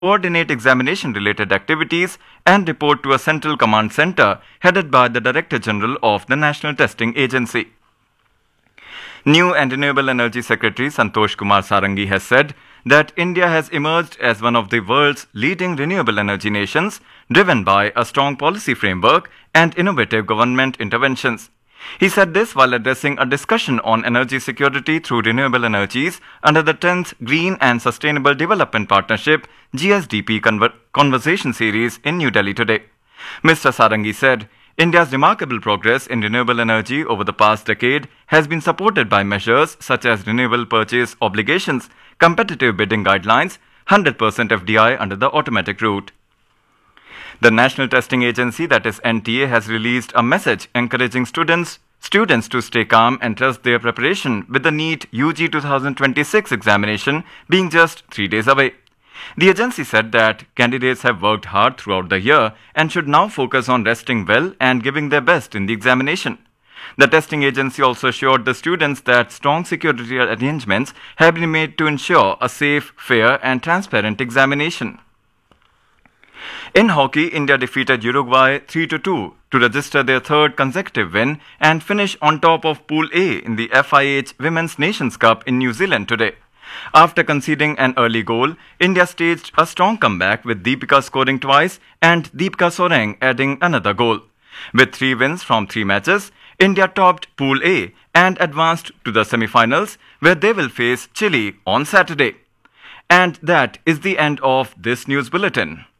coordinate examination-related activities and report to a central command center headed by the Director General of the National Testing Agency. New and Renewable Energy Secretary Santosh Kumar Sarangi has said that India has emerged as one of the world's leading renewable energy nations, driven by a strong policy framework and innovative government interventions. He said this while addressing a discussion on energy security through renewable energies under the 10th Green and Sustainable Development Partnership GSDP Conversation Series in New Delhi today. Mr. Sarangi said, India's remarkable progress in renewable energy over the past decade has been supported by measures such as renewable purchase obligations, competitive bidding guidelines, 100% FDI under the automatic route. The National Testing Agency, that is NTA, has released a message encouraging students to stay calm and trust their preparation, with the NEET UG 2026 examination being just 3 days away. The agency said that candidates have worked hard throughout the year and should now focus on resting well and giving their best in the examination. The testing agency also assured the students that strong security arrangements have been made to ensure a safe, fair and transparent examination. In hockey, India defeated Uruguay 3-2 to register their third consecutive win and finish on top of Pool A in the FIH Women's Nations Cup in New Zealand today. After conceding an early goal, India staged a strong comeback with Deepika scoring twice and Deepika Soreng adding another goal. With 3 wins from 3 matches, India topped Pool A and advanced to the semi-finals, where they will face Chile on Saturday. And that is the end of this news bulletin.